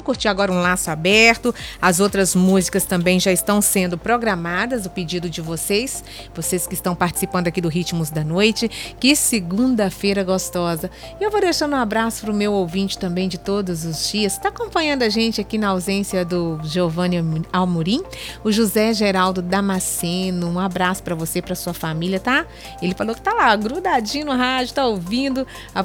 curtir agora um Laço Aberto. As outras músicas também já estão sendo programadas, o pedido de vocês que estão participando aqui do Ritmos da Noite. Que segunda-feira gostosa. E eu vou deixando um abraço pro meu ouvinte também de todos os dias. Está acompanhando a gente aqui na ausência do Giovanni Almorim, o José Geraldo Damasceno. Um abraço para você, para sua família, tá? Ele falou que tá lá, grudadinho no rádio, tá ouvindo a